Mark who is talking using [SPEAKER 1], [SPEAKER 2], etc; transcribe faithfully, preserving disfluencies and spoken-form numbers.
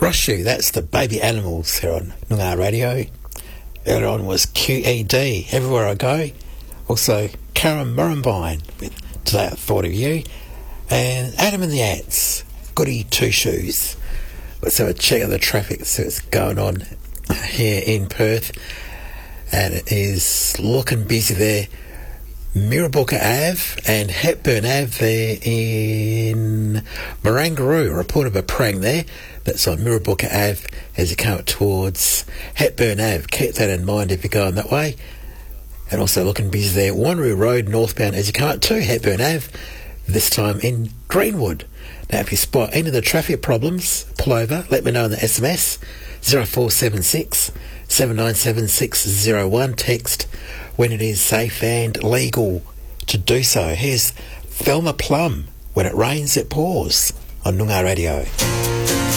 [SPEAKER 1] Roshu, that's the Baby Animals here on Noongar Radio. Earlier on was Q E D, Everywhere I Go. Also, Karen Murrumbine with Today I Thought of You. And Adam and the Ants, Goody Two Shoes. Let's have a check of the traffic, see what's going on here in Perth. And it is looking busy there. Mirrabooka Ave and Hepburn Ave there in Marangaroo. A report of a prang there. That's on Mirrabooka Ave as you come towards Hepburn Ave. Keep that in mind if you're going that way. And also looking busy there. Wanneroo Road northbound as you come up to Hepburn Ave. This time in Greenwood. Now if you spot any of the traffic problems, pull over. Let me know in the S M S. zero four seven six, seven nine seven, six zero one. Text when it is safe and legal to do so. Here's Thelma Plum, When It Rains It Pours on Noongar Radio.